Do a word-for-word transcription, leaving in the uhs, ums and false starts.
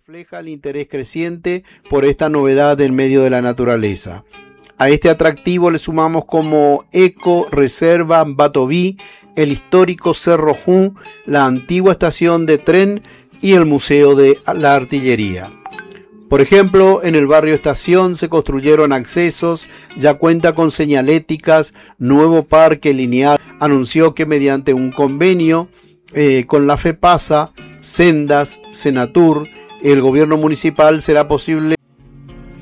refleja el interés creciente por esta novedad del medio de la naturaleza. A este atractivo le sumamos como Eco Reserva Batoví, el histórico Cerro Jun, la antigua estación de tren y el Museo de la Artillería. Por ejemplo, en el barrio Estación se construyeron accesos, ya cuenta con señaléticas, nuevo parque lineal. Anunció que mediante un convenio eh, con la FEPASA, Sendas, Senatur, el gobierno municipal será posible